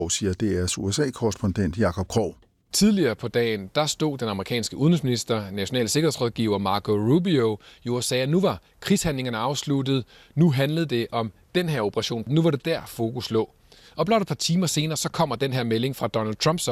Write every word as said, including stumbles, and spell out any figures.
siger D R's U S A-korrespondent Jakob Krog. Tidligere på dagen, der stod den amerikanske udenrigsminister, national sikkerhedsrådgiver Marco Rubio, jo og sagde, at nu var krigshandlingerne afsluttet. Nu handlede det om den her operation. Nu var det der fokus lå. Og blot et par timer senere, så kommer den her melding fra Donald Trump,